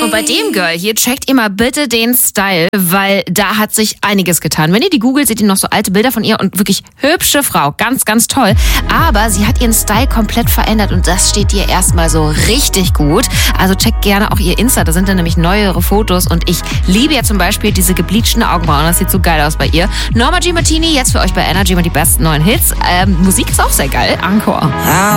Und bei dem Girl hier checkt ihr mal bitte den Style, weil da hat sich einiges getan. Wenn ihr die googelt, seht ihr noch so alte Bilder von ihr und wirklich hübsche Frau. Ganz, ganz toll. Aber sie hat ihren Style komplett verändert und das steht ihr erstmal so richtig gut. Also checkt gerne auch ihr Insta, da sind dann nämlich neuere Fotos und ich liebe ja zum Beispiel diese gebleachten Augenbrauen. Das sieht so geil aus bei ihr. Norma G. Martini, jetzt für euch bei Energy mit die besten neuen Hits. Musik ist auch sehr geil. Encore.